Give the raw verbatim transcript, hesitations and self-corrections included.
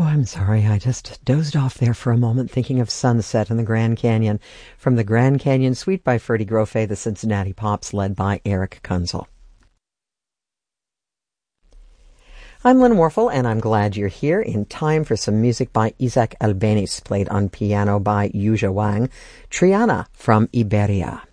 I'm sorry. I just dozed off there for a moment thinking of Sunset in the Grand Canyon. From the Grand Canyon Suite by Ferdy Grofé, the Cincinnati Pops, led by Eric Kunzel. I'm Lynn Warfel, and I'm glad you're here in time for some music by Isaac Albeniz, played on piano by Yuja Wang, Triana from Iberia.